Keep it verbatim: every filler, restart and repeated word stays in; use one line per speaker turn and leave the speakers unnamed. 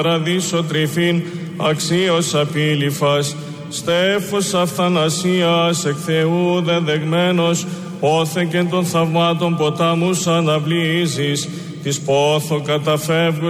Παραδείσο τρυφήν αξίως απίλυφας, στέφος αυθανασίας εκ Θεού δεδεγμένος, όθε και των θαυμάτων ποτάμους αναβλύζεις, της πόθο καταφεύγου